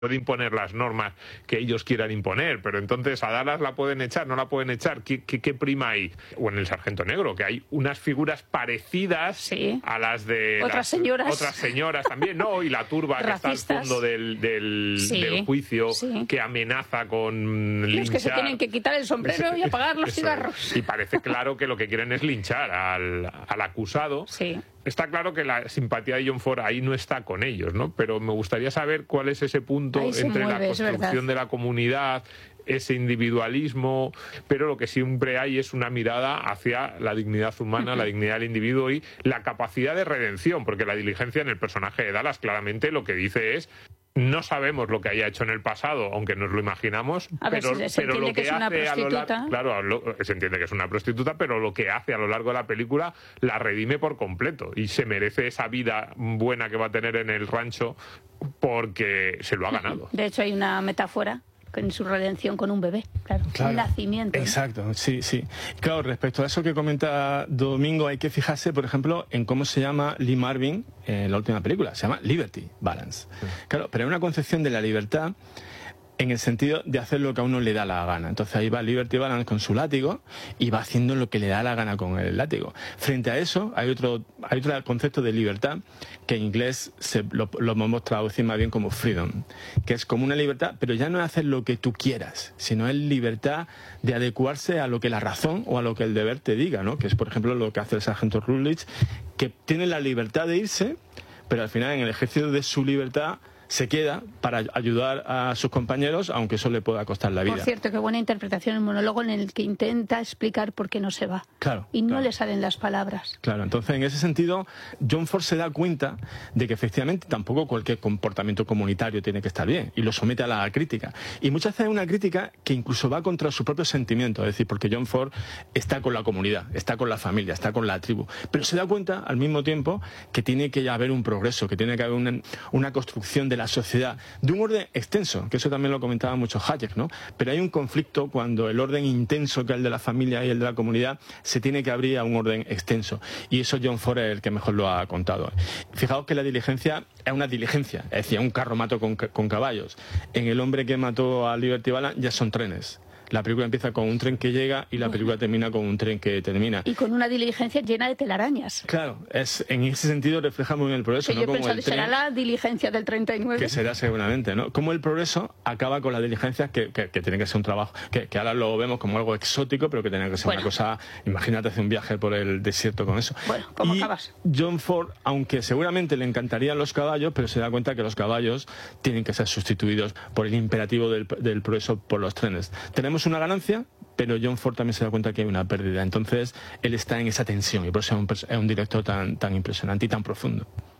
puede imponer las normas que ellos quieran imponer, pero entonces a Dallas la pueden echar, no la pueden echar. ¿Qué prima hay? O en el Sargento Negro, que hay unas figuras parecidas a las de otras señoras también, ¿no? Y la turba que está al fondo del juicio, que amenaza con linchar. Los que se tienen que quitar el sombrero y apagar los cigarros. Y parece claro que lo que quieren es linchar al acusado. Está claro que la simpatía de John Ford ahí no está con ellos, ¿no? Pero me gustaría saber cuál es ese punto entre la construcción de la comunidad, ese individualismo, pero lo que siempre hay es una mirada hacia la dignidad humana, la dignidad del individuo y la capacidad de redención, porque la diligencia en el personaje de Dallas claramente lo que dice es: no sabemos lo que haya hecho en el pasado, aunque nos lo imaginamos, pero lo que hace a lo largo, claro, se entiende que es una prostituta, pero lo que hace a lo largo de la película la redime por completo y se merece esa vida buena que va a tener en el rancho porque se lo ha ganado. De hecho, hay una metáfora en su redención con un bebé, claro. Un nacimiento. Exacto, sí. Claro, respecto a eso que comenta Domingo, hay que fijarse, por ejemplo, en cómo se llama Lee Marvin en la última película. Se llama Liberty Balance. Claro, pero hay una concepción de la libertad en el sentido de hacer lo que a uno le da la gana. Entonces ahí va Liberty Balance con su látigo y va haciendo lo que le da la gana con el látigo. Frente a eso hay otro concepto de libertad que en inglés lo podemos traducir más bien como freedom, que es como una libertad, pero ya no es hacer lo que tú quieras, sino es libertad de adecuarse a lo que la razón o a lo que el deber te diga, ¿no? Que es, por ejemplo, lo que hace el sargento Rutledge, que tiene la libertad de irse, pero al final en el ejercicio de su libertad se queda para ayudar a sus compañeros, aunque eso le pueda costar la vida. Por cierto, qué buena interpretación el monólogo en el que intenta explicar por qué no se va. Claro. Y no le salen las palabras. Claro, entonces en ese sentido, John Ford se da cuenta de que efectivamente tampoco cualquier comportamiento comunitario tiene que estar bien, y lo somete a la crítica. Y muchas veces es una crítica que incluso va contra su propio sentimiento, es decir, porque John Ford está con la comunidad, está con la familia, está con la tribu, pero se da cuenta al mismo tiempo que tiene que haber un progreso, que tiene que haber una construcción de la sociedad, de un orden extenso, que eso también lo comentaba mucho Hayek, ¿no? Pero hay un conflicto cuando el orden intenso que es el de la familia y el de la comunidad se tiene que abrir a un orden extenso, y eso John Ford es el que mejor lo ha contado. Fijaos que la diligencia es una diligencia, es decir, un carro mató con caballos. En El hombre que mató a Liberty Balance ya son trenes. La película empieza con un tren que llega y la película termina con un tren que termina. Y con una diligencia llena de telarañas. Claro, en ese sentido refleja muy bien el progreso. Que yo he pensado que será la diligencia del 39. Que será seguramente, ¿no? Como el progreso acaba con la diligencia que tiene que ser un trabajo, que ahora lo vemos como algo exótico, pero que tiene que ser una cosa... Imagínate hacer un viaje por el desierto con eso. Bueno, ¿cómo acabas? John Ford, aunque seguramente le encantarían los caballos, pero se da cuenta que los caballos tienen que ser sustituidos por el imperativo del progreso por los trenes. Tenemos una ganancia, pero John Ford también se da cuenta que hay una pérdida. Entonces, él está en esa tensión y por eso es un director tan impresionante y tan profundo.